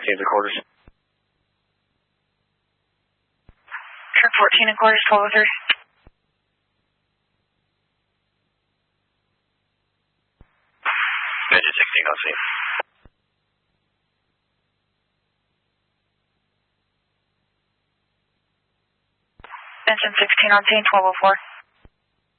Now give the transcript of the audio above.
14 and quarters. Shark 14 and quarters, 1203. Engine 16 on scene. Engine 16 on scene, 1204.